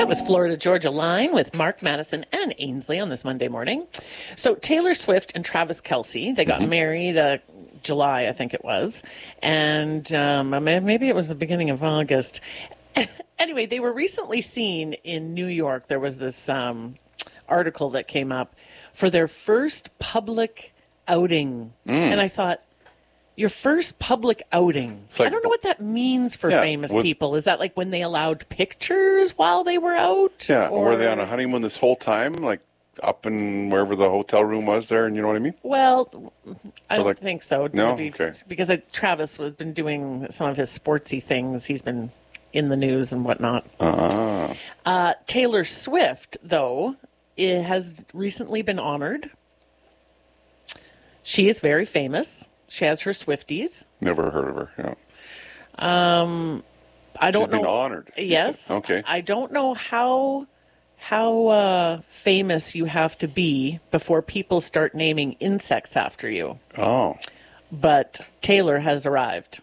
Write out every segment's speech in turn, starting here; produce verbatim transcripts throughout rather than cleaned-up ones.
That was Florida Georgia Line with Mark Madison and Ainsley on this Monday morning. So Taylor Swift and Travis Kelce, they got mm-hmm. married uh, July, I think it was. And um, maybe it was the beginning of August. Anyway, they were recently seen in New York. There was this um, article that came up for their first public outing. Mm. And I thought, your first public outing. Like, I don't know what that means for yeah, famous was, people. Is that like when they allowed pictures while they were out? Yeah, or were they on a honeymoon this whole time? Like up in wherever the hotel room was there, and you know what I mean? Well, I for don't like, think so. No? Be, okay. Because I, Travis has been doing some of his sportsy things. He's been in the news and whatnot. Uh-huh. Uh, Taylor Swift, though, it has recently been honored. She is very famous. She has her Swifties. Never heard of her. Yeah. Um, I don't She's know. Been honored. Yes. Okay. I don't know how how uh, famous you have to be before people start naming insects after you. Oh. But Taylor has arrived.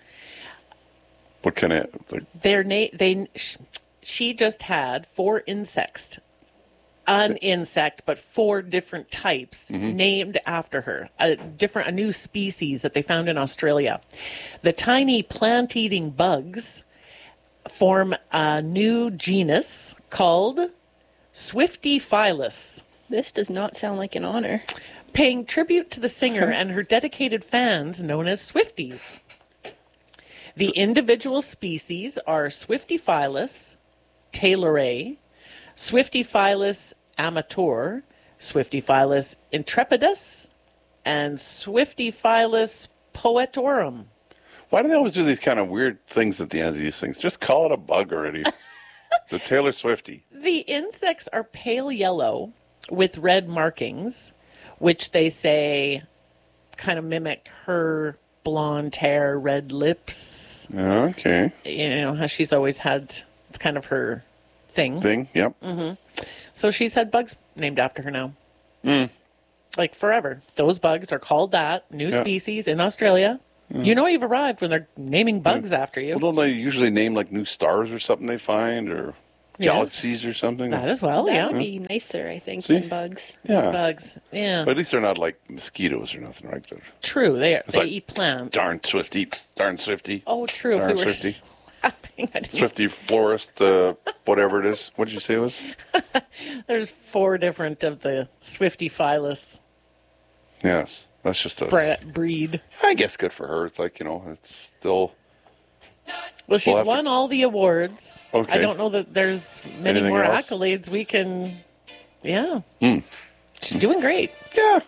What kind of? Like... Their na- They. She just had four insects. An insect, but four different types mm-hmm. named after her. A different, a new species that they found in Australia. The tiny plant-eating bugs form a new genus called Swiftyphilus. This does not sound like an honor. Paying tribute to the singer and her dedicated fans known as Swifties. The individual species are Swiftyphilus taylori, Swiftyphilus amator, Swiftyphilus intrepidus, and Swiftyphilus poetorum. Why do they always do these kind of weird things at the end of these things? Just call it a bug already. The Taylor Swifty. The insects are pale yellow with red markings, which they say kind of mimic her blonde hair, red lips. Okay. You know how she's always had, it's kind of her thing. Thing, yep. Mm-hmm. So she's had bugs named after her now. Mm. Like forever. Those bugs are called that. New yeah. species in Australia. Mm. You know you've arrived when they're naming bugs yeah. after you. Well, don't they usually name like new stars or something they find, or yes. galaxies or something? That as well, that yeah. That would be nicer, I think, See? than bugs. Yeah. Bugs, yeah. But at least they're not like mosquitoes or nothing, right? They're, true, they are. They like, eat plants. Darn Swifty. Darn Swifty. Oh, true. Darn if we were Swifty. Slapping, Swifty florist, uh, whatever it is. What did you say it was? There's four different of the Swiftyphilus. Yes. That's just a Bra- breed. I guess good for her. It's like, you know, it's still. Well, she's we'll won to... all the awards. Okay. I don't know that there's many Anything more else? accolades we can. Yeah. Mm. She's mm. doing great. Yeah.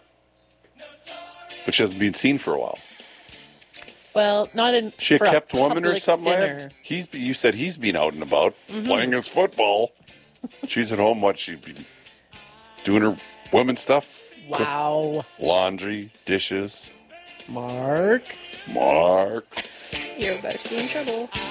But she hasn't been seen for a while. Well, not in. She a for kept a woman or something dinner. like that? He's, you said he's been out and about mm-hmm. playing his football. She's at home. What? She'd be doing her woman stuff? Wow. Laundry, dishes. Mark. Mark. You're about to be in trouble.